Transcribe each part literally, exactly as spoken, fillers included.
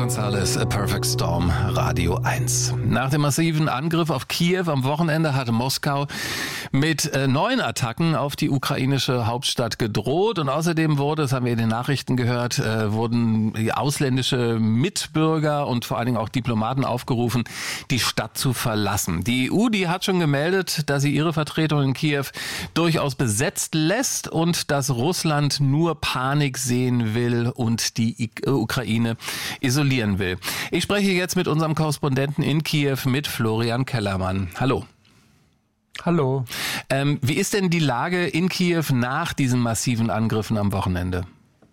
Gonzalez, A Perfect Storm, Radio eins. Nach dem massiven Angriff auf Kiew am Wochenende hatte Moskau mit äh, neuen Attacken auf die ukrainische Hauptstadt gedroht. Und außerdem wurde, das haben wir in den Nachrichten gehört, äh, wurden die ausländische Mitbürger und vor allen Dingen auch Diplomaten aufgerufen, die Stadt zu verlassen. Die E U, die hat schon gemeldet, dass sie ihre Vertretung in Kiew durchaus besetzt lässt und dass Russland nur Panik sehen will und die Ukraine isolieren will. Ich spreche jetzt mit unserem Korrespondenten in Kiew, mit Florian Kellermann. Hallo. Hallo. Ähm, wie ist denn die Lage in Kiew nach diesen massiven Angriffen am Wochenende?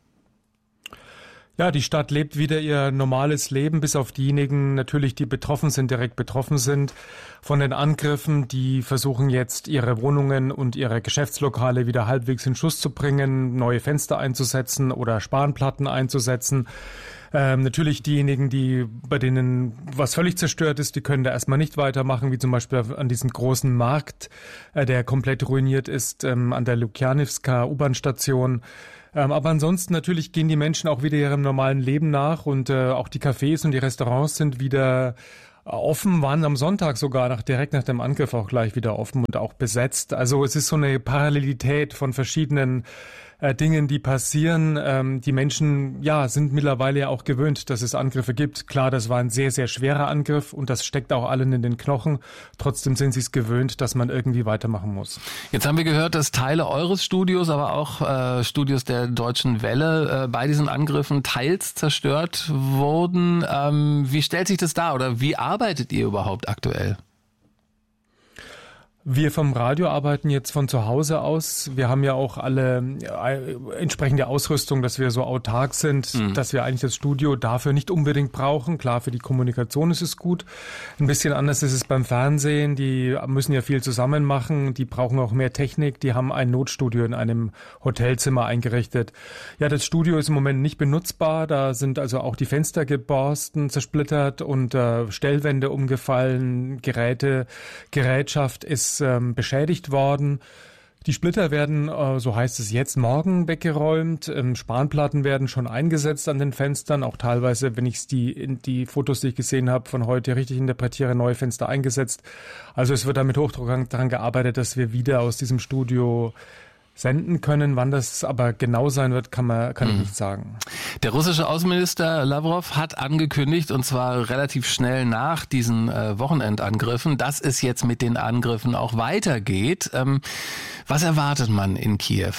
Ja, die Stadt lebt wieder ihr normales Leben, bis auf diejenigen natürlich, die betroffen sind, direkt betroffen sind von den Angriffen. Die versuchen jetzt, ihre Wohnungen und ihre Geschäftslokale wieder halbwegs in Schuss zu bringen, neue Fenster einzusetzen oder Spanplatten einzusetzen. Ähm, natürlich diejenigen, die bei denen was völlig zerstört ist, die können da erstmal nicht weitermachen, wie zum Beispiel an diesem großen Markt, äh, der komplett ruiniert ist, ähm, an der Lukjanivska U-Bahn-Station. Ähm, aber ansonsten natürlich gehen die Menschen auch wieder ihrem normalen Leben nach und äh, auch die Cafés und die Restaurants sind wieder offen, waren am Sonntag sogar nach, direkt nach dem Angriff auch gleich wieder offen und auch besetzt. Also es ist so eine Parallelität von verschiedenen äh, Dingen, die passieren. Ähm, die Menschen, ja, sind mittlerweile ja auch gewöhnt, dass es Angriffe gibt. Klar, das war ein sehr, sehr schwerer Angriff und das steckt auch allen in den Knochen. Trotzdem sind sie es gewöhnt, dass man irgendwie weitermachen muss. Jetzt haben wir gehört, dass Teile eures Studios, aber auch äh, Studios der Deutschen Welle äh, bei diesen Angriffen teils zerstört wurden. Ähm, wie stellt sich das dar oder wie arbeitet ihr überhaupt aktuell? Wir vom Radio arbeiten jetzt von zu Hause aus. Wir haben ja auch alle äh, entsprechende Ausrüstung, dass wir so autark sind, mhm. dass wir eigentlich das Studio dafür nicht unbedingt brauchen. Klar, für die Kommunikation ist es gut. Ein bisschen anders ist es beim Fernsehen. Die müssen ja viel zusammen machen. Die brauchen auch mehr Technik. Die haben ein Notstudio in einem Hotelzimmer eingerichtet. Ja, das Studio ist im Moment nicht benutzbar. Da sind also auch die Fenster geborsten, zersplittert und äh, Stellwände umgefallen. Geräte, Gerätschaft ist beschädigt worden. Die Splitter werden, so heißt es jetzt, morgen weggeräumt. Spanplatten werden schon eingesetzt an den Fenstern, auch teilweise, wenn ich die, die Fotos, die ich gesehen habe, von heute richtig interpretiere, neue Fenster eingesetzt. Also es wird da mit Hochdruck daran gearbeitet, dass wir wieder aus diesem Studio senden können. Wann das aber genau sein wird, kann man kann mhm. ich nicht sagen. Der russische Außenminister Lavrov hat angekündigt, und zwar relativ schnell nach diesen äh, Wochenendangriffen, dass es jetzt mit den Angriffen auch weitergeht. Ähm, was erwartet man in Kiew?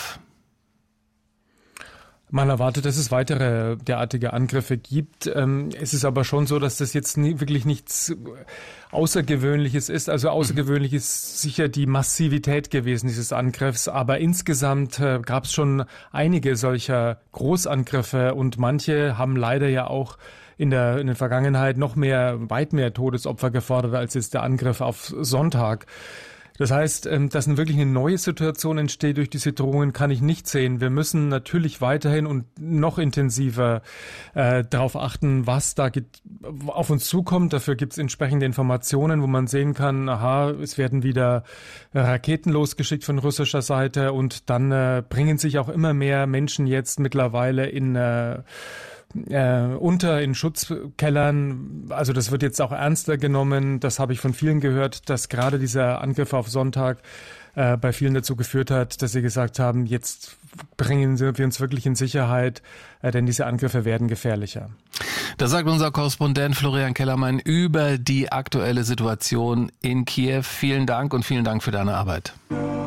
Man erwartet, dass es weitere derartige Angriffe gibt. Es ist aber schon so, dass das jetzt nie, wirklich nichts Außergewöhnliches ist. Also außergewöhnlich ist sicher die Massivität gewesen dieses Angriffs. Aber insgesamt äh, gab es schon einige solcher Großangriffe und manche haben leider ja auch in der, in der Vergangenheit noch mehr, weit mehr Todesopfer gefordert als jetzt der Angriff auf Sonntag. Das heißt, dass wirklich eine neue Situation entsteht durch diese Drohungen, kann ich nicht sehen. Wir müssen natürlich weiterhin und noch intensiver äh, darauf achten, was da geht, auf uns zukommt. Dafür gibt es entsprechende Informationen, wo man sehen kann, aha, es werden wieder Raketen losgeschickt von russischer Seite und dann äh, bringen sich auch immer mehr Menschen jetzt mittlerweile in äh, Äh, unter in Schutzkellern. Also das wird jetzt auch ernster genommen. Das habe ich von vielen gehört, dass gerade dieser Angriff auf Sonntag äh, bei vielen dazu geführt hat, dass sie gesagt haben, jetzt bringen wir uns wirklich in Sicherheit, äh, denn diese Angriffe werden gefährlicher. Das sagt unser Korrespondent Florian Kellermann über die aktuelle Situation in Kiew. Vielen Dank und vielen Dank für deine Arbeit.